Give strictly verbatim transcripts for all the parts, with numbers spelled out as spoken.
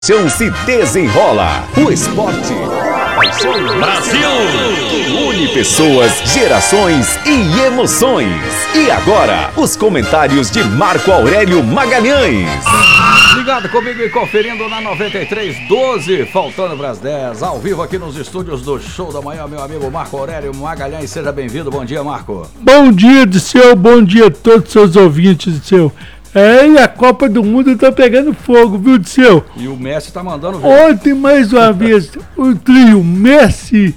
paixão se desenrola. O esporte, paixão Brasil, que une pessoas, gerações e emoções. E agora, os comentários de Marco Aurélio Magalhães. Ligado comigo e conferindo na noventa e três, doze, faltando para as dez, ao vivo aqui nos estúdios do Show da Manhã, meu amigo Marco Aurélio Magalhães. Seja bem-vindo. Bom dia, Marco. Bom dia, Disseu. Bom dia a todos os seus ouvintes, Disseu. É, e a Copa do Mundo tá pegando fogo, viu, Disseu? E o Messi tá mandando ver. Ontem, mais uma vez, o trio Messi,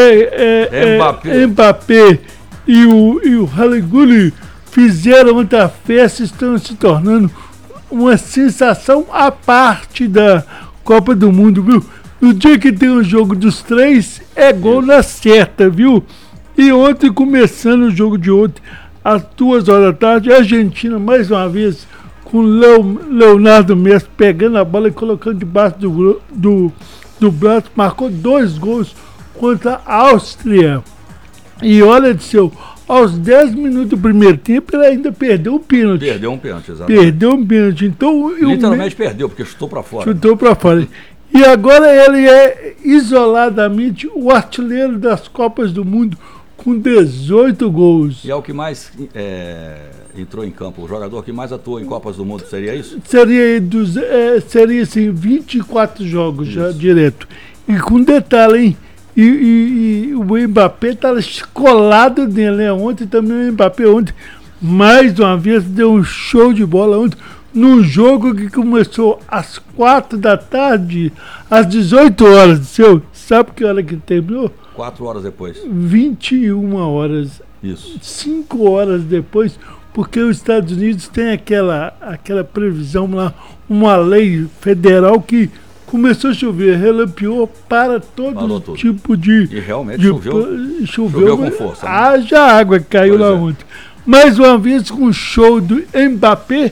é, é, Mbappé. É, Mbappé e o, e o Haliguli fizeram ontem a festa, estão se tornando uma sensação à parte da Copa do Mundo, viu? No dia que tem o jogo dos três, é gol na certa, viu? E ontem, começando o jogo de ontem, às duas horas da tarde, a Argentina, mais uma vez, com Leo, Leonardo Messi pegando a bola e colocando debaixo do, do, do braço, marcou dois gols contra a Áustria. E olha, Disseu, aos dez minutos do primeiro tempo, ele ainda perdeu o pênalti. Perdeu um pênalti, exatamente. Perdeu um pênalti. Então, literalmente Me... perdeu, porque chutou para fora. Chutou para fora. E agora ele é isoladamente o artilheiro das Copas do Mundo, com dezoito gols. E é o que mais é, entrou em campo, o jogador que mais atuou em Copas do Mundo, seria isso? Seria, dos, é, seria assim, vinte e quatro jogos isso. Já direto. E com detalhe, hein? E, e, e o Mbappé tá colado nele, né? Ontem também o Mbappé, ontem, mais uma vez, deu um show de bola ontem, num jogo que começou às quatro da tarde, às dezoito horas, seu. Sabe que hora que terminou? Quatro horas depois. vinte e uma horas. Isso. Cinco horas depois, porque os Estados Unidos têm aquela, aquela previsão lá, uma lei federal que começou a chover, relampeou para todo tipo de... E realmente de, choveu, choveu, choveu com força. Né? Haja água que caiu pois lá é. ontem. Mais uma vez, com o show do Mbappé,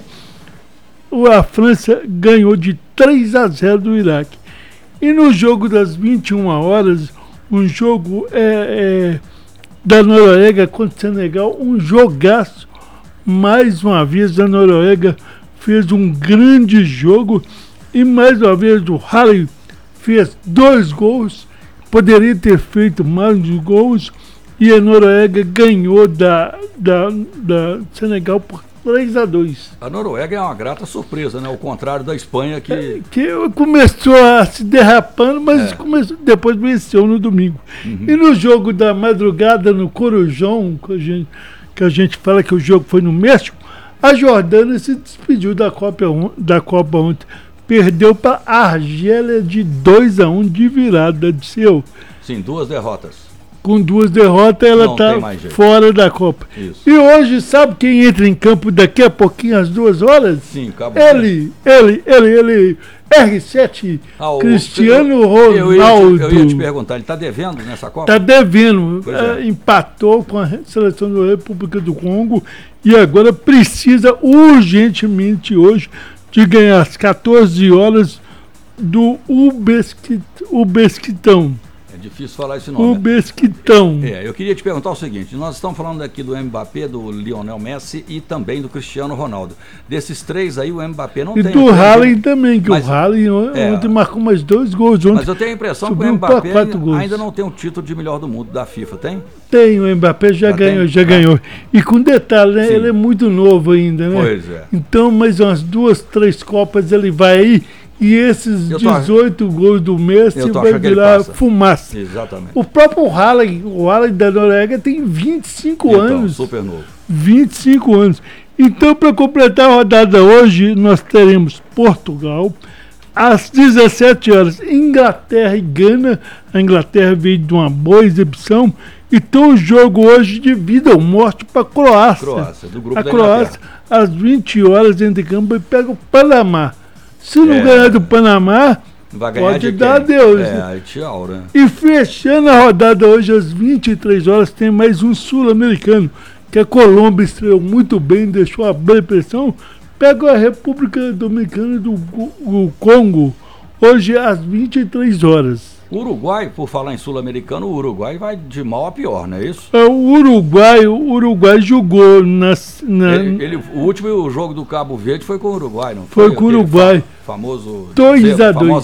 a França ganhou de três a zero do Iraque. E no jogo das vinte e uma horas, um jogo é, é, da Noruega contra o Senegal, um jogaço. Mais uma vez a Noruega fez um grande jogo e mais uma vez o Harry fez dois gols, poderia ter feito mais de gols e a Noruega ganhou da, da, da Senegal por três a dois. A Noruega é uma grata surpresa, né? Ao contrário da Espanha que... É, que começou a se derrapando, mas é. começou, depois venceu no domingo. Uhum. E no jogo da madrugada no Corujão, que a, gente, que a gente fala que o jogo foi no México, a Jordânia se despediu da Copa, da Copa ontem. Perdeu para a Argélia de dois a um de virada de seu. Sim, duas derrotas. Com duas derrotas, ela está fora da Copa. Isso. E hoje, sabe quem entra em campo daqui a pouquinho, às duas horas? Sim, Cabo Ele, ele, ele, ele, R sete, ah, o, Cristiano eu, Ronaldo. Eu ia, te, eu ia te perguntar, ele está devendo nessa Copa? Está devendo. É, é. Empatou com a seleção da República do Congo e agora precisa urgentemente hoje de ganhar às quatorze horas do Uzbequistão. Difícil falar esse nome. O Besquitão. É, eu queria te perguntar o seguinte, nós estamos falando aqui do Mbappé, do Lionel Messi e também do Cristiano Ronaldo. Desses três aí, o Mbappé não e tem... E do Haaland também, que mas, o Haaland é, ontem marcou mais dois gols. Ontem, mas eu tenho a impressão que o Mbappé ainda, ainda não tem um título de melhor do mundo da FIFA, tem? Tem, o Mbappé já, já ganhou, tem? já ah. ganhou. E com detalhe, né, ele é muito novo ainda, né? Pois é. Então, mais umas duas, três Copas ele vai aí. E esses dezoito gols do Messi vai virar fumaça. Exatamente. O próprio Haaland, o Haaland da Noruega tem vinte e cinco então, anos. Super novo. vinte e cinco anos. Então, para completar a rodada hoje, nós teremos Portugal, às dezessete horas, Inglaterra e Gana. A Inglaterra veio de uma boa exibição. Então, o jogo hoje de vida ou morte para a Croácia. Croácia, do grupo a da Croácia, às vinte horas, entra em campo e pega o Panamá. Se não é, ganhar do Panamá, vai ganhar pode de dar quem? adeus. É, né? tchau, né? E fechando a rodada hoje, às vinte e três horas, tem mais um sul-americano, que a Colômbia estreou muito bem, deixou a boa impressão. Pega a República Dominicana do, do Congo, hoje às vinte e três horas. O Uruguai, por falar em sul-americano, o Uruguai vai de mal a pior, não é isso? É, o Uruguai, o Uruguai jogou na, na ele, ele, o último jogo do Cabo Verde foi com o Uruguai, não foi? Foi com o Uruguai. Fa famoso dois a dois.